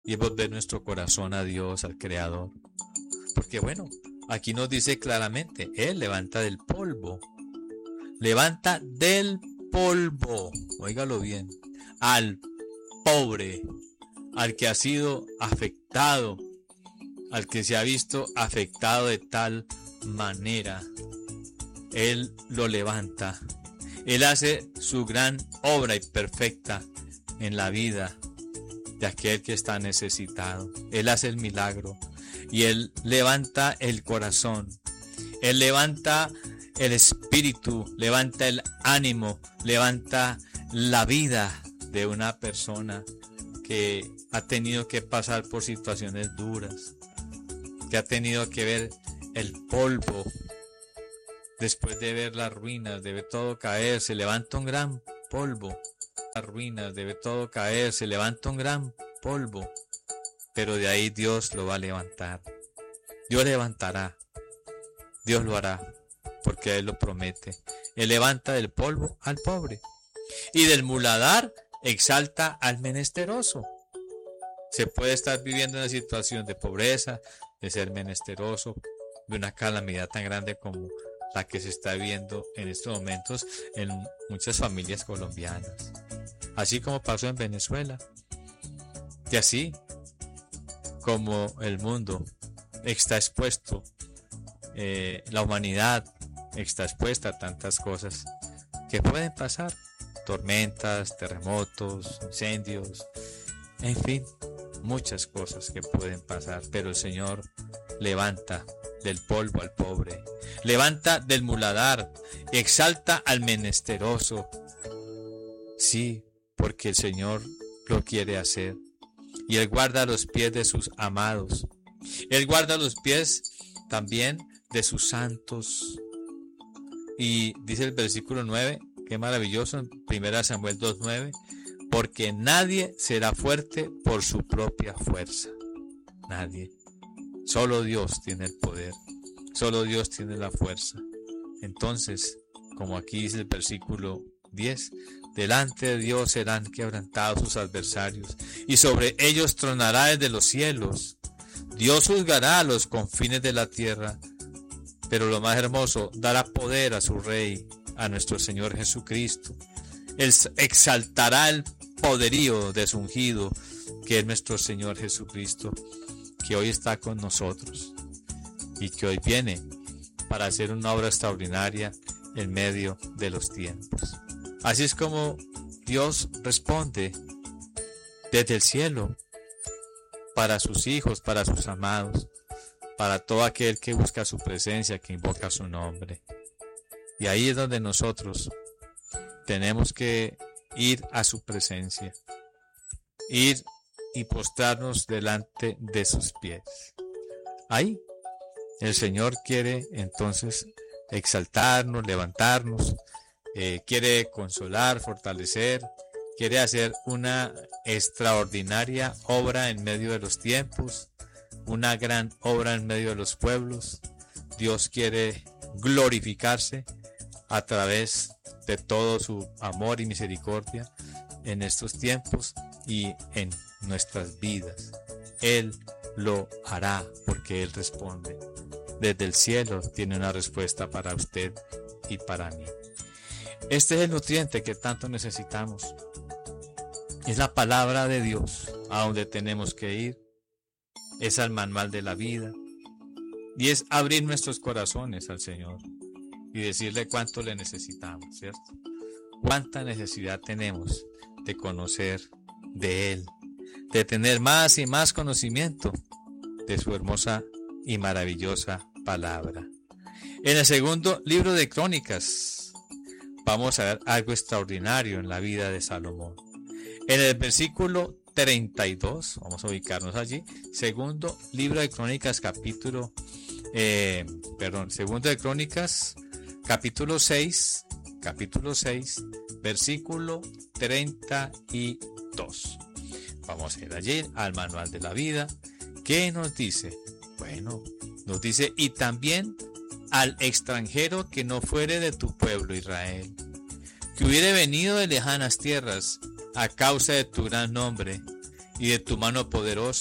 y es volver nuestro corazón a Dios, al Creador. Porque bueno, aquí nos dice claramente, Él levanta del polvo, óigalo bien, al pobre, al que ha sido afectado, al que se ha visto afectado de tal manera. Él lo levanta. Él hace su gran obra y perfecta en la vida de aquel que está necesitado. Él hace el milagro y Él levanta el corazón. Él levanta el espíritu, levanta el ánimo, levanta la vida de una persona que ha tenido que pasar por situaciones duras, que ha tenido que ver el polvo. Después de ver las ruinas, de ver todo caer, se levanta un gran polvo. Las ruinas, de ver todo caer, se levanta un gran polvo. Pero de ahí Dios lo va a levantar. Dios levantará. Dios lo hará, porque Él lo promete. Él levanta del polvo al pobre. Y del muladar exalta al menesteroso. Se puede estar viviendo una situación de pobreza, de ser menesteroso, de una calamidad tan grande como la que se está viendo en estos momentos en muchas familias colombianas. Así como pasó en Venezuela. Y así como el mundo está expuesto, la humanidad está expuesta a tantas cosas que pueden pasar. Tormentas, terremotos, incendios, en fin, muchas cosas que pueden pasar. Pero el Señor levanta del polvo al pobre, levanta del muladar, exalta al menesteroso. Sí, porque el Señor lo quiere hacer. Y Él guarda los pies de sus amados. Él guarda los pies también de sus santos. Y dice el versículo 9, qué maravilloso, en 1 Samuel 2:9, porque nadie será fuerte por su propia fuerza. Nadie. Solo Dios tiene el poder, solo Dios tiene la fuerza. Entonces, como aquí dice el versículo 10, delante de Dios serán quebrantados sus adversarios, y sobre ellos tronará desde los cielos. Dios juzgará a los confines de la tierra, pero lo más hermoso, dará poder a su Rey, a nuestro Señor Jesucristo. Él exaltará el poderío de su ungido, que es nuestro Señor Jesucristo, que hoy está con nosotros y que hoy viene para hacer una obra extraordinaria en medio de los tiempos. Así es como Dios responde desde el cielo para sus hijos, para sus amados, para todo aquel que busca su presencia, que invoca su nombre. Y ahí es donde nosotros tenemos que ir a su presencia, ir y postrarnos delante de sus pies. Ahí el Señor quiere entonces exaltarnos, levantarnos, quiere consolar, fortalecer, quiere hacer una extraordinaria obra en medio de los tiempos, una gran obra en medio de los pueblos. Dios quiere glorificarse a través de todo su amor y misericordia en estos tiempos y en nuestras vidas. Él lo hará porque Él responde. Desde el cielo tiene una respuesta para usted y para mí. Este es el nutriente que tanto necesitamos. Es la palabra de Dios a donde tenemos que ir. Es al manual de la vida. Y es abrir nuestros corazones al Señor y decirle cuánto le necesitamos, ¿cierto? Cuánta necesidad tenemos de conocer de Él, de tener más y más conocimiento de su hermosa y maravillosa palabra. En el segundo libro de Crónicas vamos a ver algo extraordinario en la vida de Salomón. En el versículo 32, vamos a ubicarnos allí, segundo libro de Crónicas segundo de Crónicas capítulo 6, versículo 32. Vamos a ir allí al manual de la vida. ¿Qué nos dice? Bueno, nos dice, y también al extranjero que no fuere de tu pueblo Israel, que hubiere venido de lejanas tierras a causa de tu gran nombre, y de tu mano poderosa